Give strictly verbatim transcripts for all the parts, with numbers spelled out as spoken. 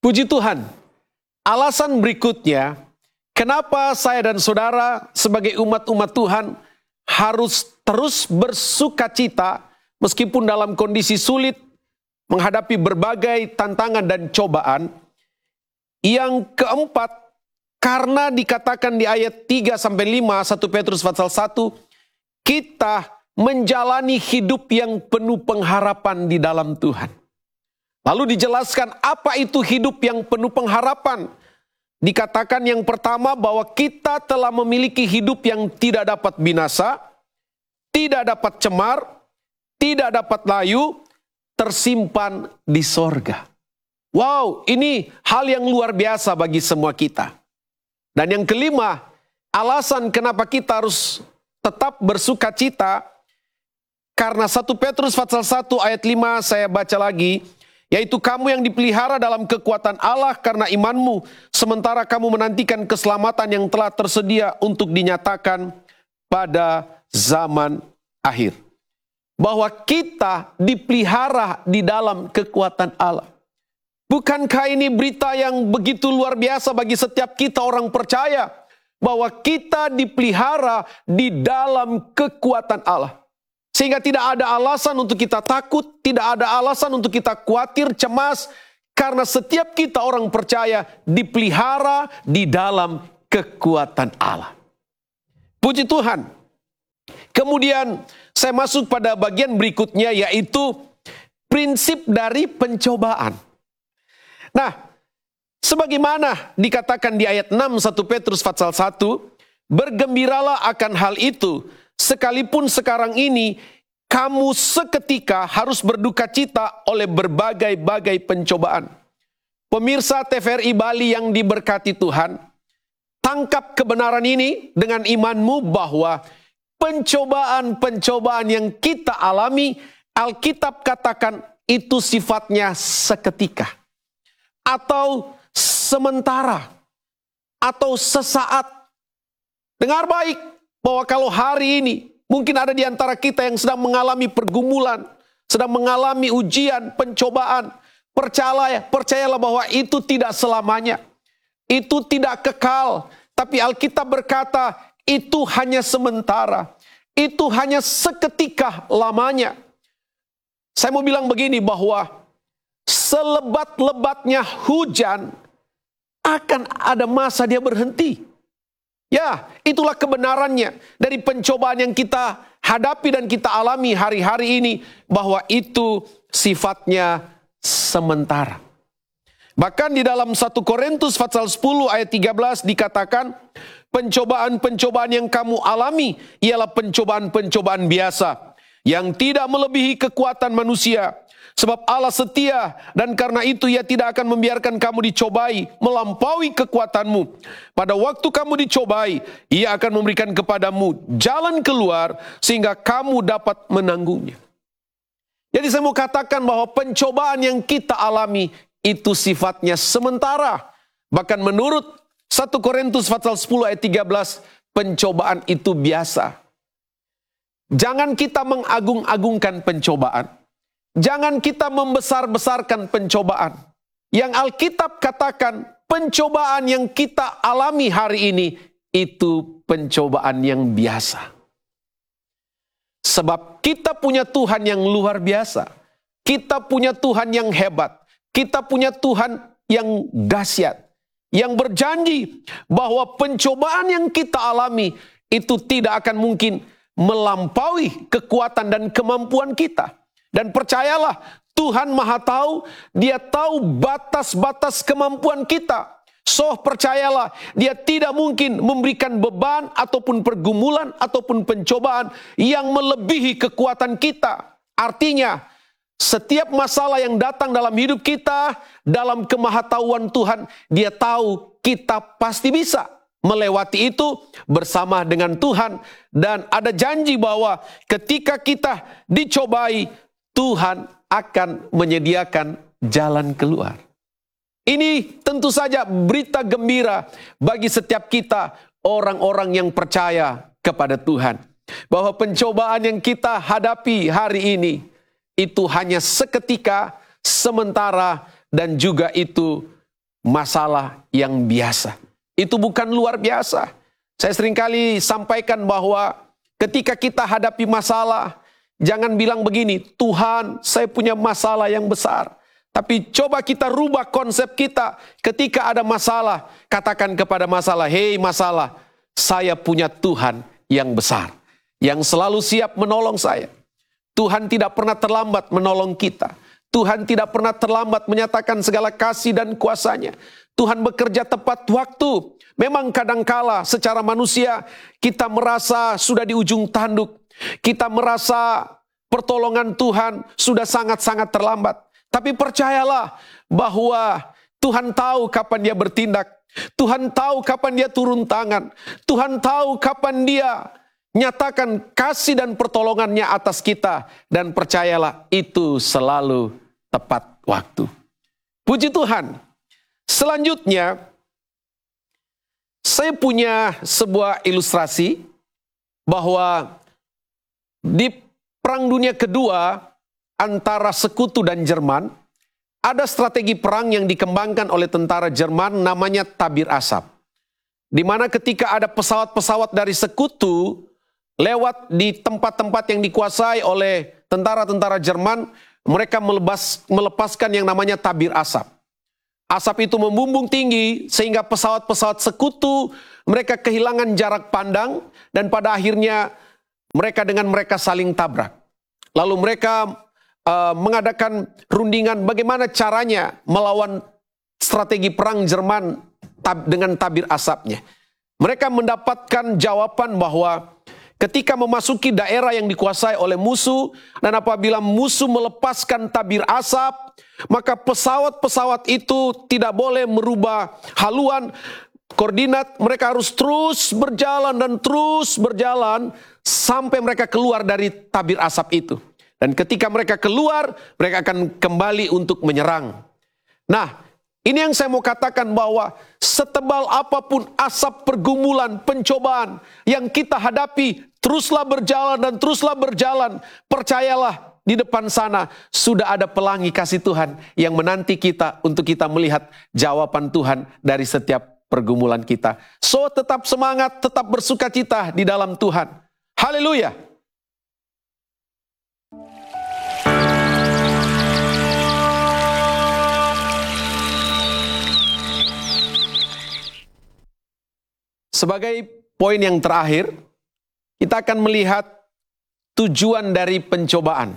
Puji Tuhan, alasan berikutnya kenapa saya dan saudara sebagai umat-umat Tuhan harus terus bersukacita meskipun dalam kondisi sulit, menghadapi berbagai tantangan dan cobaan. Yang keempat, karena dikatakan di ayat tiga sampai lima satu Petrus pasal satu, kita menjalani hidup yang penuh pengharapan di dalam Tuhan. Lalu dijelaskan apa itu hidup yang penuh pengharapan. Dikatakan yang pertama bahwa kita telah memiliki hidup yang tidak dapat binasa, tidak dapat cemar, tidak dapat layu, tersimpan di sorga. Wow, ini hal yang luar biasa bagi semua kita. Dan yang kelima, alasan kenapa kita harus tetap bersuka cita, karena satu Petrus pasal satu ayat lima saya baca lagi, yaitu kamu yang dipelihara dalam kekuatan Allah karena imanmu, sementara kamu menantikan keselamatan yang telah tersedia untuk dinyatakan pada zaman akhir. Bahwa kita dipelihara di dalam kekuatan Allah. Bukankah ini berita yang begitu luar biasa bagi setiap kita orang percaya? Bahwa kita dipelihara di dalam kekuatan Allah. Sehingga tidak ada alasan untuk kita takut, tidak ada alasan untuk kita khawatir, cemas. Karena setiap kita orang percaya dipelihara di dalam kekuatan Allah. Puji Tuhan. Kemudian saya masuk pada bagian berikutnya, yaitu prinsip dari pencobaan. Nah, sebagaimana dikatakan di ayat enam satu Petrus pasal satu, bergembiralah akan hal itu, sekalipun sekarang ini kamu seketika harus berduka cita oleh berbagai-bagai pencobaan. Pemirsa T V R I Bali yang diberkati Tuhan, tangkap kebenaran ini dengan imanmu bahwa pencobaan-pencobaan yang kita alami, Alkitab katakan itu sifatnya seketika. Atau sementara. Atau sesaat. Dengar baik bahwa kalau hari ini mungkin ada di antara kita yang sedang mengalami pergumulan, sedang mengalami ujian, pencobaan. Percayalah, percayalah bahwa itu tidak selamanya. Itu tidak kekal. Tapi Alkitab berkata, itu hanya sementara. Itu hanya seketika lamanya. Saya mau bilang begini, bahwa selebat-lebatnya hujan akan ada masa dia berhenti. Ya, itulah kebenarannya dari pencobaan yang kita hadapi dan kita alami hari-hari ini, bahwa itu sifatnya sementara. Bahkan di dalam satu Korintus pasal sepuluh ayat tiga belas dikatakan, pencobaan-pencobaan yang kamu alami ialah pencobaan-pencobaan biasa yang tidak melebihi kekuatan manusia. Sebab Allah setia dan karena itu Ia tidak akan membiarkan kamu dicobai melampaui kekuatanmu. Pada waktu kamu dicobai, Ia akan memberikan kepadamu jalan keluar sehingga kamu dapat menanggungnya. Jadi saya mau katakan bahwa pencobaan yang kita alami itu sifatnya sementara. Bahkan menurut satu Korintus pasal sepuluh ayat tiga belas, pencobaan itu biasa. Jangan kita mengagung-agungkan pencobaan. Jangan kita membesar-besarkan pencobaan. Yang Alkitab katakan, pencobaan yang kita alami hari ini, itu pencobaan yang biasa. Sebab kita punya Tuhan yang luar biasa. Kita punya Tuhan yang hebat. Kita punya Tuhan yang dahsyat. Yang berjanji bahwa pencobaan yang kita alami, itu tidak akan mungkin melampaui kekuatan dan kemampuan kita. Dan percayalah, Tuhan Maha Tahu, Dia tahu batas-batas kemampuan kita. So, percayalah, Dia tidak mungkin memberikan beban ataupun pergumulan ataupun pencobaan yang melebihi kekuatan kita. Artinya, setiap masalah yang datang dalam hidup kita, dalam kemahatauan Tuhan, Dia tahu kita pasti bisa melewati itu bersama dengan Tuhan. Dan ada janji bahwa ketika kita dicobai, Tuhan akan menyediakan jalan keluar. Ini tentu saja berita gembira bagi setiap kita, orang-orang yang percaya kepada Tuhan. Bahwa pencobaan yang kita hadapi hari ini, itu hanya seketika, sementara, dan juga itu masalah yang biasa. Itu bukan luar biasa. Saya seringkali sampaikan bahwa ketika kita hadapi masalah, jangan bilang begini, Tuhan, saya punya masalah yang besar. Tapi coba kita rubah konsep kita. Ketika ada masalah, katakan kepada masalah, hei masalah, saya punya Tuhan yang besar, yang selalu siap menolong saya. Tuhan tidak pernah terlambat menolong kita. Tuhan tidak pernah terlambat menyatakan segala kasih dan kuasa-Nya. Tuhan bekerja tepat waktu. Memang kadangkala secara manusia kita merasa sudah di ujung tanduk. Kita merasa pertolongan Tuhan sudah sangat-sangat terlambat. Tapi percayalah bahwa Tuhan tahu kapan Dia bertindak. Tuhan tahu kapan Dia turun tangan. Tuhan tahu kapan Dia nyatakan kasih dan pertolongannya atas kita. Dan percayalah itu selalu tepat waktu. Puji Tuhan. Selanjutnya, saya punya sebuah ilustrasi bahwa di Perang Dunia Kedua antara Sekutu dan Jerman, ada strategi perang yang dikembangkan oleh tentara Jerman namanya tabir asap. Di mana ketika ada pesawat-pesawat dari Sekutu lewat di tempat-tempat yang dikuasai oleh tentara-tentara Jerman, mereka melebas, melepaskan yang namanya tabir asap. Asap itu membumbung tinggi sehingga pesawat-pesawat Sekutu mereka kehilangan jarak pandang dan pada akhirnya mereka dengan mereka saling tabrak. Lalu mereka uh, mengadakan rundingan bagaimana caranya melawan strategi perang Jerman tab, dengan tabir asapnya. Mereka mendapatkan jawaban bahwa ketika memasuki daerah yang dikuasai oleh musuh dan apabila musuh melepaskan tabir asap, maka pesawat-pesawat itu tidak boleh merubah haluan, koordinat. Mereka harus terus berjalan dan terus berjalan sampai mereka keluar dari tabir asap itu. Dan ketika mereka keluar, mereka akan kembali untuk menyerang. Nah, ini yang saya mau katakan bahwa setebal apapun asap pergumulan, pencobaan yang kita hadapi, teruslah berjalan dan teruslah berjalan. Percayalah, di depan sana sudah ada pelangi kasih Tuhan yang menanti kita untuk kita melihat jawaban Tuhan dari setiap pergumulan kita. So, tetap semangat, tetap bersukacita di dalam Tuhan. Haleluya. Sebagai poin yang terakhir, kita akan melihat tujuan dari pencobaan.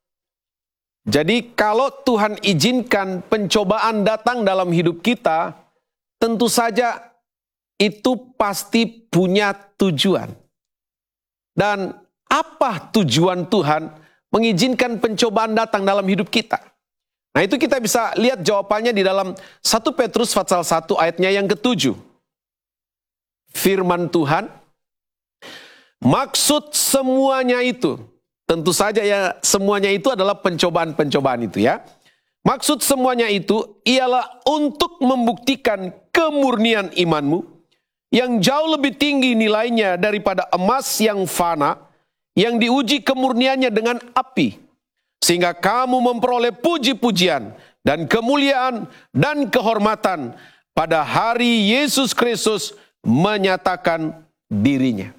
Jadi kalau Tuhan izinkan pencobaan datang dalam hidup kita, tentu saja itu pasti punya tujuan. Dan apa tujuan Tuhan mengizinkan pencobaan datang dalam hidup kita? Nah, itu kita bisa lihat jawabannya di dalam satu Petrus pasal satu ayatnya yang ketujuh. Firman Tuhan, maksud semuanya itu, tentu saja ya semuanya itu adalah pencobaan-pencobaan itu ya. Maksud semuanya itu ialah untuk membuktikan kemurnian imanmu yang jauh lebih tinggi nilainya daripada emas yang fana yang diuji kemurniannya dengan api, sehingga kamu memperoleh puji-pujian dan kemuliaan dan kehormatan pada hari Yesus Kristus menyatakan dirinya.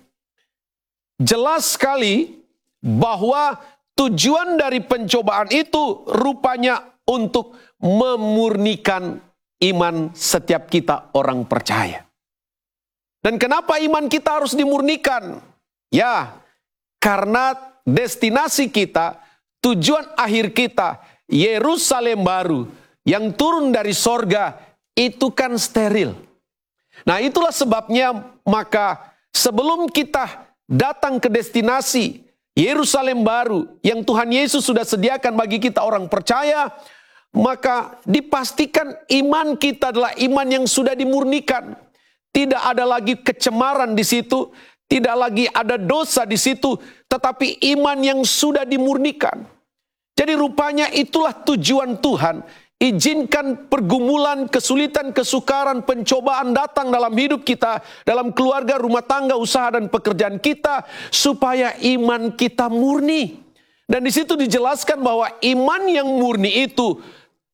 Jelas sekali bahwa tujuan dari pencobaan itu rupanya untuk memurnikan iman setiap kita orang percaya. Dan kenapa iman kita harus dimurnikan? Ya, karena destinasi kita, tujuan akhir kita, Yerusalem baru yang turun dari sorga, itu kan steril. Nah, itulah sebabnya maka sebelum kita datang ke destinasi Yerusalem baru yang Tuhan Yesus sudah sediakan bagi kita orang percaya, maka dipastikan iman kita adalah iman yang sudah dimurnikan. Tidak ada lagi kecemaran di situ, tidak lagi ada dosa di situ, tetapi iman yang sudah dimurnikan. Jadi rupanya itulah tujuan Tuhan. Izinkan pergumulan, kesulitan, kesukaran, pencobaan datang dalam hidup kita, dalam keluarga, rumah tangga, usaha dan pekerjaan kita, supaya iman kita murni. Dan di situ dijelaskan bahwa iman yang murni itu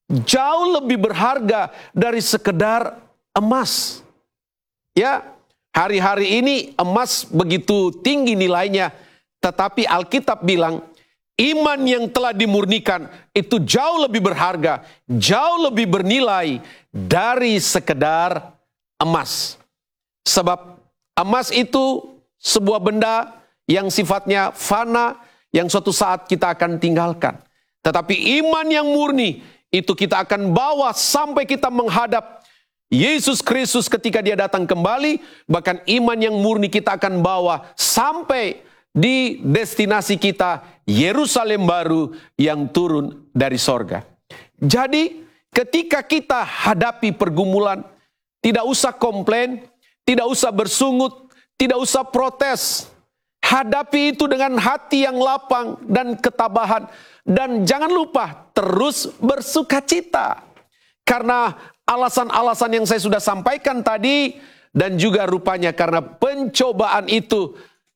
jauh lebih berharga dari sekedar emas. Ya, hari-hari ini emas begitu tinggi nilainya, tetapi Alkitab bilang iman yang telah dimurnikan itu jauh lebih berharga, jauh lebih bernilai dari sekedar emas. Sebab emas itu sebuah benda yang sifatnya fana, yang suatu saat kita akan tinggalkan. Tetapi iman yang murni itu kita akan bawa sampai kita menghadap Yesus Kristus ketika dia datang kembali. Bahkan iman yang murni kita akan bawa sampai di destinasi kita, Yerusalem baru yang turun dari sorga. Jadi ketika kita hadapi pergumulan, tidak usah komplain, tidak usah bersungut, tidak usah protes. Hadapi itu dengan hati yang lapang dan ketabahan. Dan jangan lupa terus bersukacita. Karena alasan-alasan yang saya sudah sampaikan tadi, dan juga rupanya karena pencobaan itu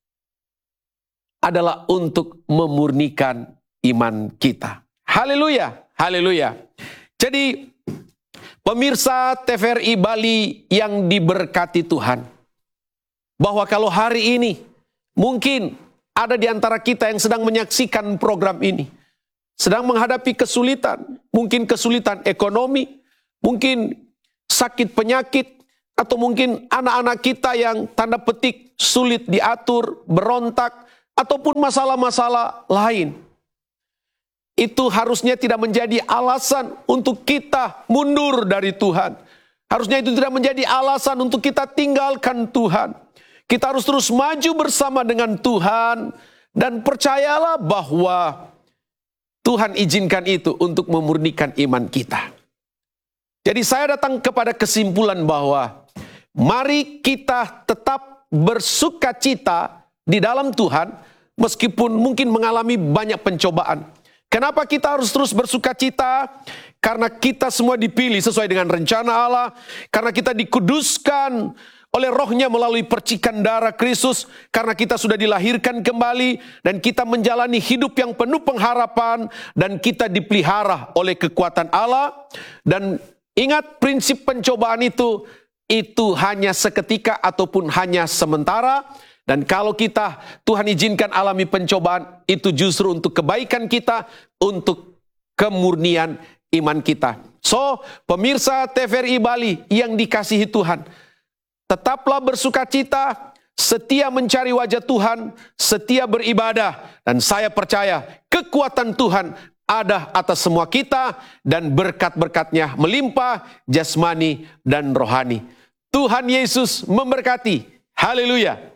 adalah untuk memurnikan iman kita. Haleluya, haleluya. Jadi pemirsa T V R I Bali yang diberkati Tuhan, bahwa kalau hari ini mungkin ada di antara kita yang sedang menyaksikan program ini, sedang menghadapi kesulitan, mungkin kesulitan ekonomi, mungkin sakit penyakit, atau mungkin anak-anak kita yang tanda petik sulit diatur, berontak, ataupun masalah-masalah lain. Itu harusnya tidak menjadi alasan untuk kita mundur dari Tuhan. Harusnya itu tidak menjadi alasan untuk kita tinggalkan Tuhan. Kita harus terus maju bersama dengan Tuhan. Dan percayalah bahwa Tuhan izinkan itu untuk memurnikan iman kita. Jadi saya datang kepada kesimpulan bahwa mari kita tetap bersukacita di dalam Tuhan, meskipun mungkin mengalami banyak pencobaan. Kenapa kita harus terus bersukacita? Karena kita semua dipilih sesuai dengan rencana Allah. Karena kita dikuduskan oleh Roh-Nya melalui percikan darah Kristus. Karena kita sudah dilahirkan kembali. Dan kita menjalani hidup yang penuh pengharapan. Dan kita dipelihara oleh kekuatan Allah. Dan ingat, prinsip pencobaan itu, itu hanya seketika ataupun hanya sementara. Dan kalau kita, Tuhan izinkan alami pencobaan, itu justru untuk kebaikan kita, untuk kemurnian iman kita. So, pemirsa T V R I Bali yang dikasihi Tuhan, tetaplah bersukacita, setia mencari wajah Tuhan, setia beribadah. Dan saya percaya kekuatan Tuhan ada atas semua kita, dan berkat-berkatnya melimpah jasmani dan rohani. Tuhan Yesus memberkati. Haleluya.